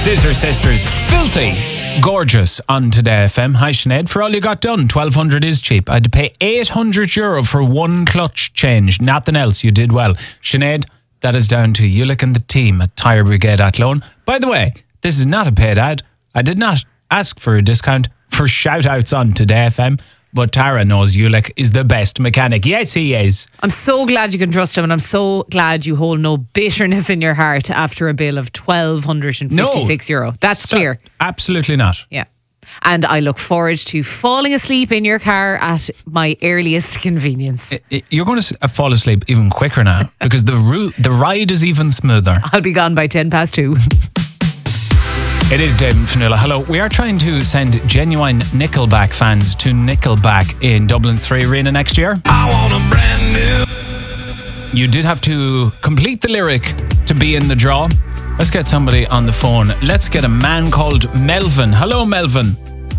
Scissor Sisters, Filthy, Gorgeous on Today FM. Hi Sinead, for all you got done, 1,200 is cheap. I had to pay €800 for one clutch change, nothing else. You did well. Sinead, that is down to Ulick and the team at Tyre Brigade Athlone. By the way, this is not a paid ad. I did not ask for a discount for shout outs on Today FM. But Tara knows Ulick is the best mechanic. Yes, he is. I'm so glad you can trust him, and I'm so glad you hold no bitterness in your heart after a bill of €1,256. That's clear. Absolutely not. Yeah. And I look forward to falling asleep in your car at my earliest convenience. You're going to fall asleep even quicker now because the ride is even smoother. I'll be gone by 2:10. It is Dave and Fionnuala. Hello. We are trying to send genuine Nickelback fans to Nickelback in Dublin's 3 Arena next year. I want a brand new. You did have to complete the lyric to be in the draw. Let's get somebody on the phone. Let's get a man called Melvin. Hello, Melvin.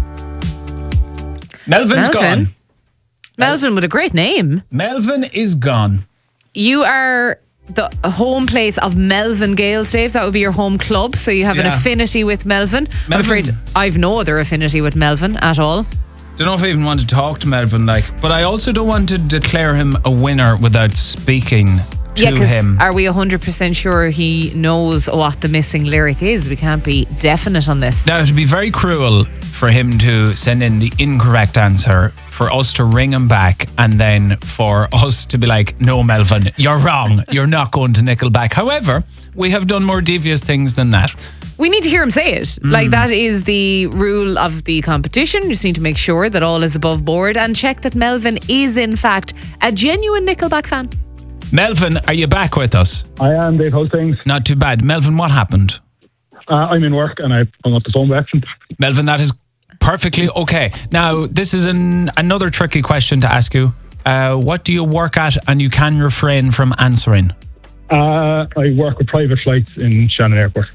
Melvin's gone. Melvin with a great name. Melvin is gone. You are the home place of Melvin Gales, Dave. That would be your home club, so you have an affinity with Melvin. I'm afraid I've no other affinity with Melvin at all. Don't know if I even want to talk to Melvin, but I also don't want to declare him a winner without speaking to him. Are we 100% sure he knows what the missing lyric is? We can't be definite on this. Now, it would be very cruel for him to send in the incorrect answer, for us to ring him back, and then for us to be like, no, Melvin, you're wrong. You're not going to Nickelback. However, we have done more devious things than that. We need to hear him say it. Like, that is the rule of the competition. You just need to make sure that all is above board and check that Melvin is, in fact, a genuine Nickelback fan. Melvin, are you back with us? I am, Dave. How's things? Not too bad. Melvin, what happened? I'm in work and I hung up the phone by accident. Melvin, that is perfectly okay. Now, this is another tricky question to ask you. What do you work at and you can refrain from answering? I work with private flights in Shannon Airport.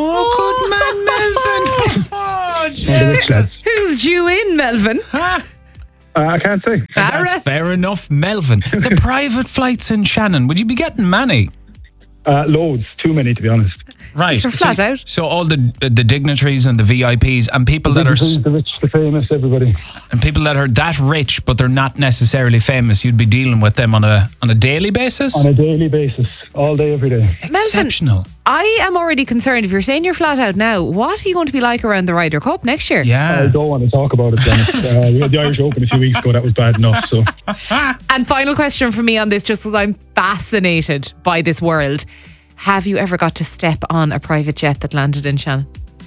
Oh, good man, Melvin. Oh, who's due in, Melvin? I can't say. That's fair enough, Melvin. The private flights in Shannon, would you be getting many? Loads. Too many, to be honest. Right. Flat out. So all the dignitaries and the VIPs and people that are... The rich, the famous, everybody. And people that are that rich, but they're not necessarily famous, you'd be dealing with them on a daily basis? On a daily basis. All day, every day. Exceptional. Melvin, I am already concerned. If you're saying you're flat out now, what are you going to be like around the Ryder Cup next year? Yeah. I don't want to talk about it, to be honest. We had the Irish Open a few weeks ago. That was bad enough. So. And final question for me on this, just because I'm fascinated by this world. Have you ever got to step on a private jet that landed in Shannon?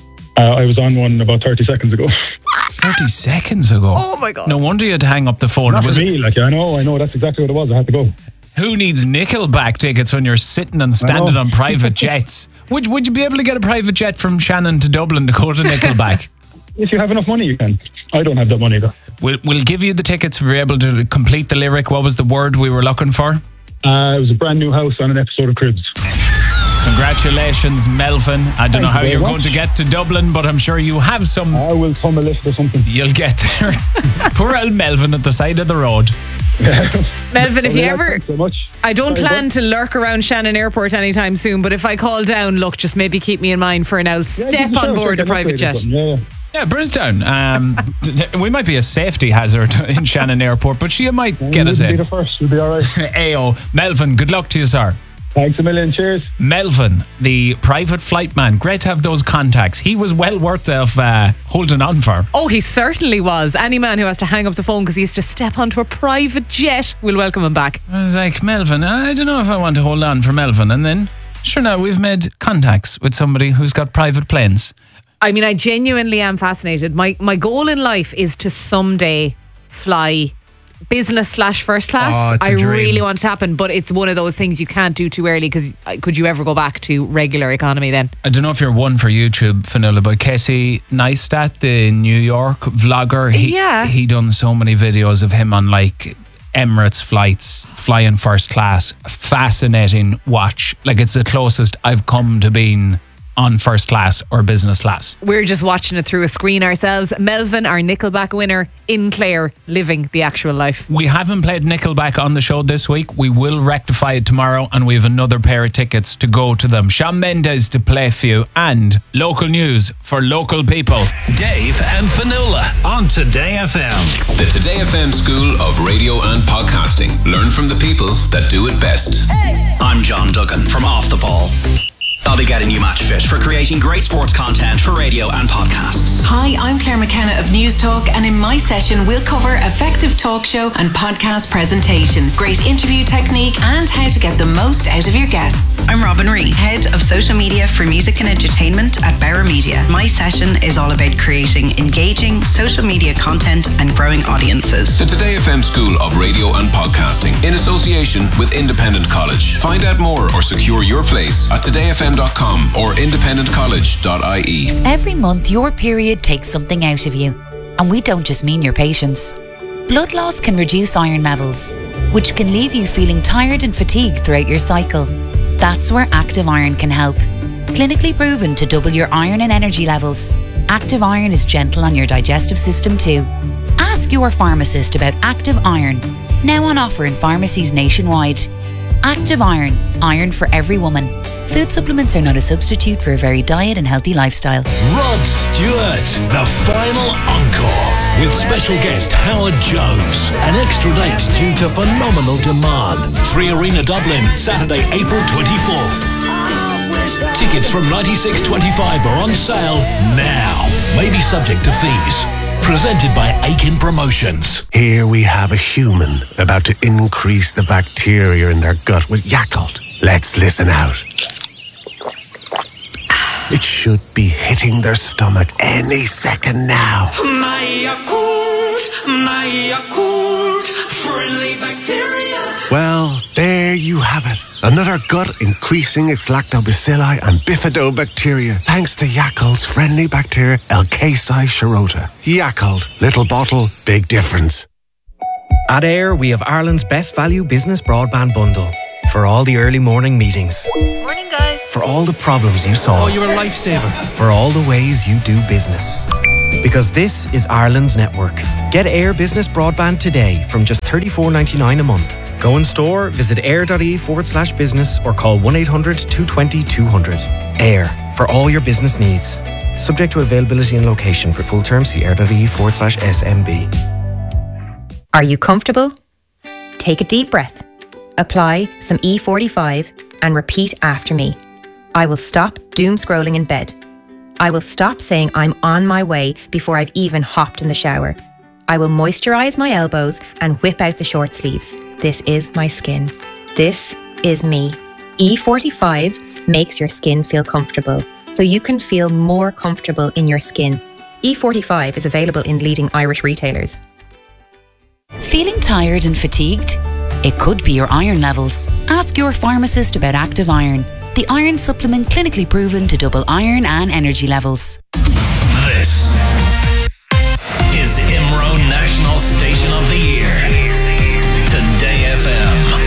I was on one about 30 seconds ago. 30 seconds ago? Oh my God. No wonder you had to hang up the phone. Not for me, I know, that's exactly what it was. I had to go. Who needs Nickelback tickets when you're sitting and standing on private jets? Would you be able to get a private jet from Shannon to Dublin to go to Nickelback? If you have enough money, you can. I don't have that money, though. We'll give you the tickets if you're able to complete the lyric. What was the word we were looking for? It was a brand new house on an episode of Cribs. Congratulations, Melvin. I don't know how you're going to get to Dublin, but I'm sure you have some. I will thumb a lift or something. You'll get there. Poor old Melvin at the side of the road. Melvin, if you ever... Thanks so much. I don't plan to lurk around Shannon Airport anytime soon, but if I call down, look, just maybe keep me in mind for an old step on board a private jet. Yeah, Brimstown. We might be a safety hazard in Shannon Airport, but she might get us in. We'll be the first. We'll be all right. Ayo. Melvin, good luck to you, sir. Thanks a million. Cheers. Melvin, the private flight man. Great to have those contacts. He was well worth of holding on for. Oh, he certainly was. Any man who has to hang up the phone because he has to step onto a private jet, we'll welcome him back. I was like, Melvin, I don't know if I want to hold on for Melvin. And then, sure, now we've made contacts with somebody who's got private planes. I mean, I genuinely am fascinated. My goal in life is to someday fly business / first class. I really want it to happen, but it's one of those things you can't do too early, because could you ever go back to regular economy then? I don't know if you're one for YouTube, Fionnuala, but Casey Neistat, the New York vlogger, he done so many videos of him on like Emirates flights, flying first class. Fascinating watch. Like, it's the closest I've come to being on first class or business class. We're just watching it through a screen ourselves. Melvin, our Nickelback winner in Clare, living the actual life. We haven't played Nickelback on the show this week. We will rectify it tomorrow, and we have another pair of tickets to go to them. Shawn Mendes to play for you, and local news for local people. Dave and Fionnuala on Today FM. The Today FM School of Radio and Podcasting. Learn from the people that do it best. I'm John Duggan from Off the Ball. I'll be getting you match fit for creating great sports content for radio and podcasts. Hi, I'm Claire McKenna of News Talk, and in my session we'll cover effective talk show and podcast presentation, great interview technique, and how to get the most out of your guests. I'm Robin Reid, Head of Social Media for Music and Entertainment at Bauer Media. My session is all about creating engaging social media content and growing audiences. The Today FM School of Radio and Podcasting in association with Independent College. Find out more or secure your place at todayfm.com or independentcollege.ie. Every month your period takes something out of you, and we don't just mean your patience. Blood loss can reduce iron levels, which can leave you feeling tired and fatigued throughout your cycle. That's where Active Iron can help. Clinically proven to double your iron and energy levels, Active Iron is gentle on your digestive system too. Ask your pharmacist about Active Iron, now on offer in pharmacies nationwide. Active Iron, iron for every woman. Food supplements are not a substitute for a varied diet and healthy lifestyle. Rod Stewart, the final encore, with special guest Howard Jones. An extra date due to phenomenal demand. 3 Arena Dublin, Saturday, April 24th. Tickets from $96.25 are on sale now. Maybe subject to fees. Presented by Aiken Promotions. Here we have a human about to increase the bacteria in their gut with Yakult. Let's listen out. It should be hitting their stomach any second now. My Yakult, friendly bacteria. Well, there you have it. Another gut increasing its lactobacilli and bifidobacteria thanks to Yakult's friendly bacteria Elkasi shirota. Yakult, little bottle, big difference. At Air, we have Ireland's best value business broadband bundle. For all the early morning meetings. Morning, guys. For all the problems you solve. Oh, you're a lifesaver. For all the ways you do business. Because this is Ireland's network. Get Air Business Broadband today from just $34.99 a month. Go in store, visit air.ie/business or call 1-800-220-200. Air, for all your business needs. Subject to availability and location. For full terms, see air.ie/SMB. Are you comfortable? Take a deep breath. Apply some E45 and repeat after me. I will stop doom scrolling in bed. I will stop saying I'm on my way before I've even hopped in the shower. I will moisturise my elbows and whip out the short sleeves. This is my skin. This is me. E45 makes your skin feel comfortable, so you can feel more comfortable in your skin. E45 is available in leading Irish retailers. Feeling tired and fatigued? It could be your iron levels. Ask your pharmacist about Active Iron, the iron supplement clinically proven to double iron and energy levels. This is IMRO National Station of the Year. Today FM.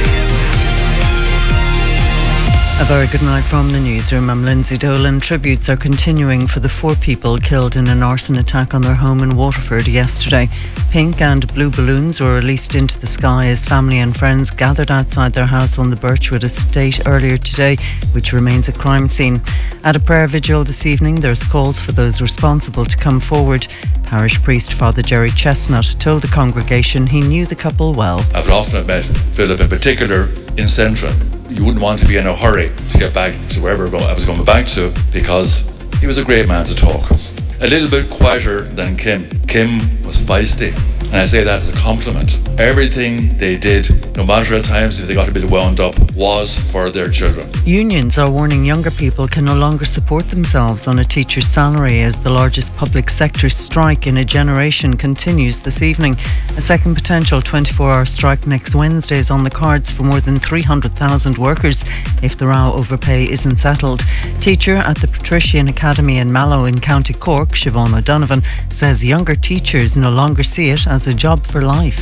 A very good night from the newsroom. I'm Lindsay Dolan. Tributes are continuing for the 4 people killed in an arson attack on their home in Waterford yesterday. Pink and blue balloons were released into the sky as family and friends gathered outside their house on the Birchwood estate earlier today, which remains a crime scene. At a prayer vigil this evening, there's calls for those responsible to come forward. Parish priest Father Jerry Chestnut told the congregation he knew the couple well. I've often met Philip in particular in Centra. You wouldn't want to be in a hurry to get back to wherever I was going back to, because he was a great man to talk. A little bit quieter than Kim. Kim was feisty, and I say that as a compliment. Everything they did, no matter at times if they got a bit wound up, was for their children. Unions are warning younger people can no longer support themselves on a teacher's salary as the largest public sector strike in a generation continues this evening. A second potential 24-hour strike next Wednesday is on the cards for more than 300,000 workers if the row over pay isn't settled. Teacher at the Patrician Academy in Mallow in County Cork, Siobhan O'Donovan, says younger teachers no longer see it as a job for life. I went into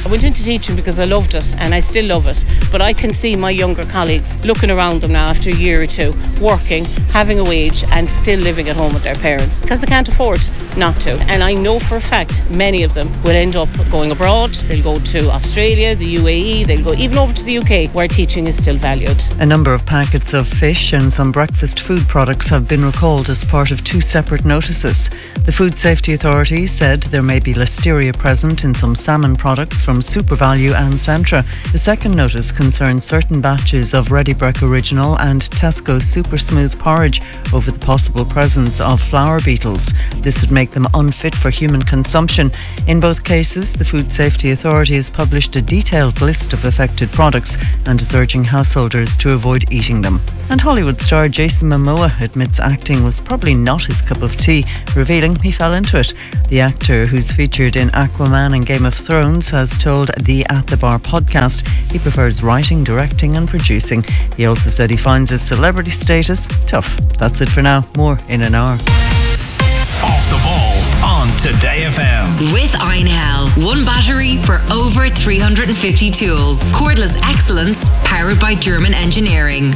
teaching because I loved it and I still love it. But I can see my younger colleagues looking around them now after a year or two, working, having a wage and still living at home with their parents because they can't afford not to. And I know for a fact many of them will end up going abroad. They'll go to Australia, the UAE, they'll go even over to the UK where teaching is still valued. A number of packets of fish and some breakfast food products have been recalled as part of 2 separate notices. The Food Safety Authority said there may be listeria present in some salmon products from SuperValu and Centra. The second notice concerns certain batches of Ready Brek Original and Tesco Super Smooth porridge over the possible presence of flour beetles. This would make them unfit for human consumption. In both cases, the Food Safety Authority has published a detailed list of affected products and is urging householders to avoid eating them. And Hollywood star Jason Momoa admits acting was probably not his cup of tea, revealing he fell into it. The actor, who's featured in Aquaman and Game of Thrones, has told the At The Bar podcast he prefers writing, directing and producing. He also said he finds his celebrity status tough. That's it for now. More in an hour. Off the ball on Today FM. With Einhell. One battery for over 350 tools. Cordless excellence powered by German engineering.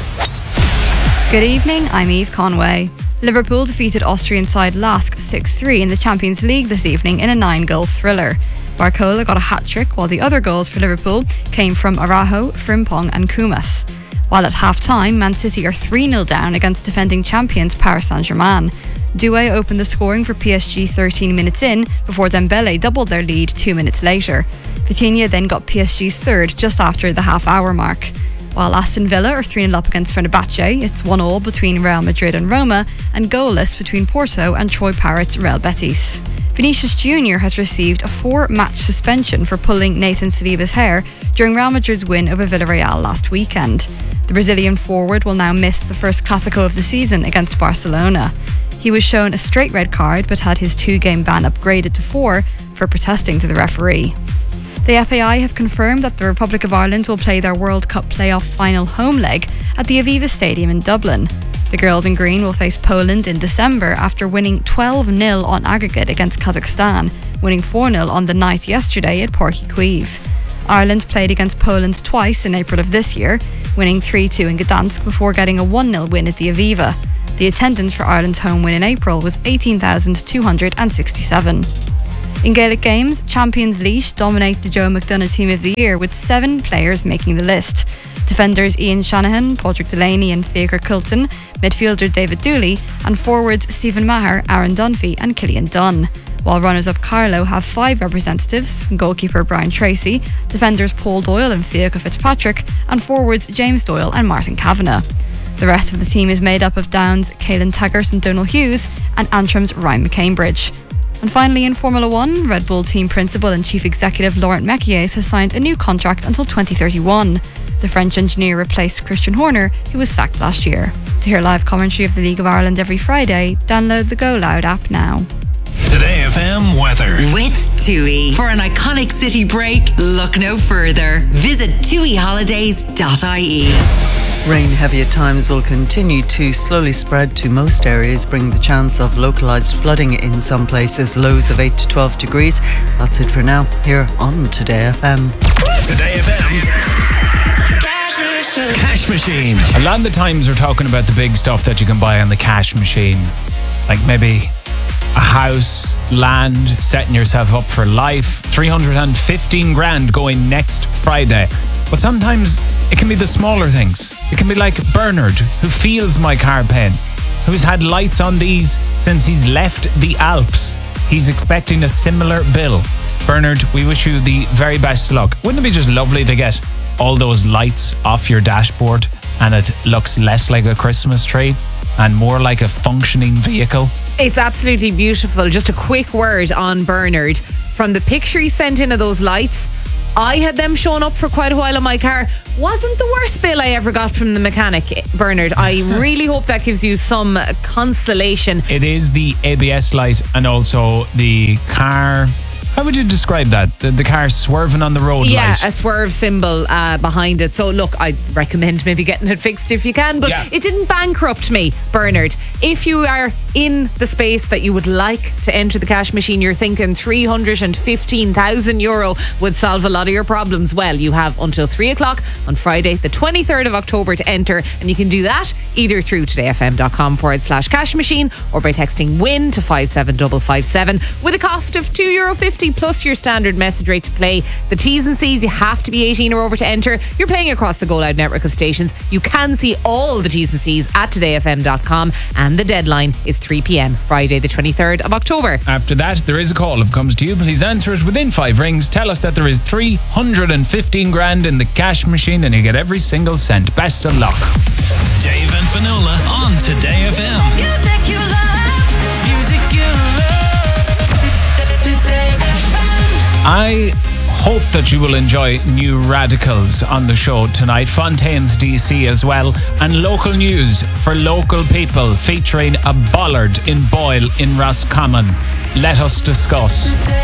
Good evening, I'm Eve Conway. Liverpool defeated Austrian side Lask 6-3 in the Champions League this evening in a 9-goal thriller. Barcola got a hat-trick while the other goals for Liverpool came from Araujo, Frimpong and Kumas. While at half-time, Man City are 3-0 down against defending champions Paris Saint-Germain. Doué opened the scoring for PSG 13 minutes in before Dembele doubled their lead 2 minutes later. Vitinha then got PSG's third just after the half-hour mark. While Aston Villa are 3-0 up against Fenerbahce, it's 1-1 between Real Madrid and Roma and goalless between Porto and Troy Parrott's Real Betis. Vinicius Jr. has received a 4-match suspension for pulling Nathan Saliba's hair during Real Madrid's win over Villarreal last weekend. The Brazilian forward will now miss the first Clásico of the season against Barcelona. He was shown a straight red card but had his 2-game ban upgraded to 4 for protesting to the referee. The FAI have confirmed that the Republic of Ireland will play their World Cup playoff final home leg at the Aviva Stadium in Dublin. The girls in green will face Poland in December after winning 12-0 on aggregate against Kazakhstan, winning 4-0 on the night yesterday at Páirc Uí Chaoimh. Ireland played against Poland twice in April of this year, winning 3-2 in Gdansk before getting a 1-0 win at the Aviva. The attendance for Ireland's home win in April was 18,267. In Gaelic games, champions Laois dominate the Joe McDonagh Team of the Year with 7 players making the list. Defenders Ian Shanahan, Padraig Delaney and Faker Coulton, midfielder David Dooley and forwards Stephen Maher, Aaron Dunphy and Killian Dunn. While runners-up Carlow have 5 representatives, goalkeeper Brian Tracy, defenders Paul Doyle and Fiacre Fitzpatrick and forwards James Doyle and Martin Kavanagh. The rest of the team is made up of Down's Caelan Taggart and Donal Hughes and Antrim's Ryan McCambridge. And finally, in Formula 1, Red Bull team principal and chief executive Laurent Mekies has signed a new contract until 2031. The French engineer replaced Christian Horner, who was sacked last year. To hear live commentary of the League of Ireland every Friday, download the Go Loud app now. Today FM weather. With TUI. For an iconic city break, look no further. Visit tuiholidays.ie. Rain heavy at times will continue to slowly spread to most areas, bringing the chance of localised flooding in some places, lows of 8 to 12 degrees. That's it for now, here on Today FM. Today FM's Cash Machine. A lot of the times we're talking about the big stuff that you can buy on the cash machine. Like maybe a house, land, setting yourself up for life. 315 grand going next Friday. But sometimes it can be the smaller things. It can be like Bernard, who feels my car pain, who's had lights on these since he's left the Alps. He's expecting a similar bill. Bernard, we wish you the very best of luck. Wouldn't it be just lovely to get all those lights off your dashboard and it looks less like a Christmas tree and more like a functioning vehicle? It's absolutely beautiful. Just a quick word on Bernard. From the picture he sent in of those lights, I had them shown up for quite a while on my car. Wasn't the worst bill I ever got from the mechanic, Bernard. I really hope that gives you some consolation. It is the ABS light and also the car How would you describe that? The car swerving on the road light? A swerve symbol behind it. So look, I'd recommend maybe getting it fixed if you can, but it didn't bankrupt me, Bernard. If you are in the space that you would like to enter the cash machine, you're thinking €315,000 would solve a lot of your problems. Well, you have until 3 o'clock on Friday, the 23rd of October to enter, and you can do that either through todayfm.com/cash machine or by texting WIN to 57557 with a cost of €2.50 plus your standard message rate to play. The T's and C's, you have to be 18 or over to enter. You're playing across the Go Loud network of stations. You can see all the T's and C's at todayfm.com, and the deadline is 3 p.m. Friday the 23rd of October. After that, there is a call. If it comes to you, please answer it within 5 rings. Tell us that there is 315 grand in the cash machine and you get every single cent. Best of luck. Dave and Finola on Today FM. Music you love. Music you love. Today FM. I hope that you will enjoy New Radicals on the show tonight. Fontaine's DC as well. And local news for local people featuring a bollard in Boyle in Roscommon. Let us discuss.